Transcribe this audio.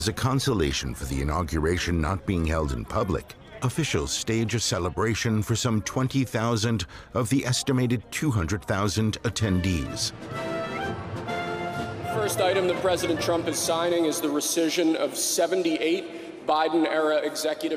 As a consolation for the inauguration not being held in public, officials stage a celebration for some 20,000 of the estimated 200,000 attendees. First item that President Trump is signing is the rescission of 78 Biden-era executive